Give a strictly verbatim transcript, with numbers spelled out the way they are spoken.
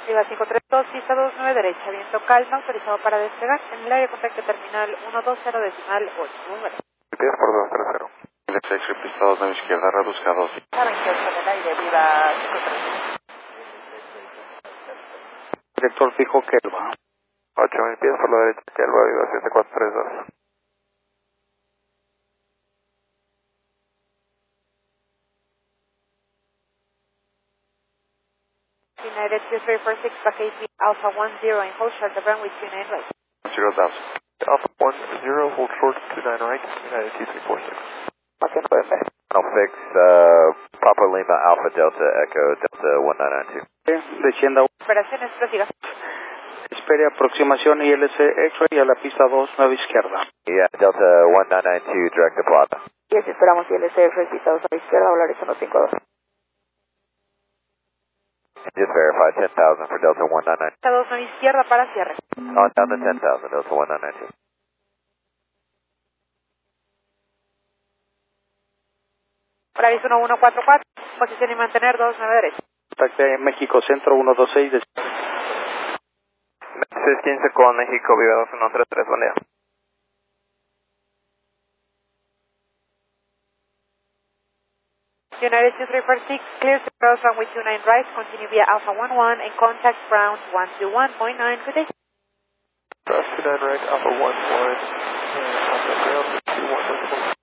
Viva cinco tres dos, pista dos nueve derecha, viento calma, autorizado para despegar. En el área contacto terminal ciento veinte decimal ocho. Número. Pies por dos tres cero. Electric pista dos nueve izquierda, reduzca dos. A veintiocho en el aire, viva cinco tres dos. Director fijo Kelva. ocho mil pies por la derecha, Kelva, viva siete cuatro tres dos. United two three four six, Package Alpha one zero in hold short, the runway two nine right. Zero thousand. Alpha one zero, hold short, two nine right, United two three four six. I'll fix, uh, Papa Lima Alpha Delta Echo Delta one nine nine two. Descienda. Operaciones, prosiga. Espere aproximación I L C X-ray a la pista dos nueve izquierda. Yeah, Delta one nine nine two, direct to Plata. Y así esperamos I L C X-ray, pista dos nueve izquierda, Volaris uno cinco dos. Just verify ten thousand for Delta one nine nine. Pista dos nueve izquierda para cierre. On down to ten thousand, Delta one nine nine two. Volaris uno uno cuatro cuatro, posición y mantener dos nueve derecha. Contacte México Centro uno dos seis. De... seis quince con México, viva dos uno tres tres, buen día. United two three four six, clear to cross runway two nine right, continue via Alpha one one and contact ground one two one point nine. Good day. Cross two nine right, Alpha one one, and contact ground two one point one.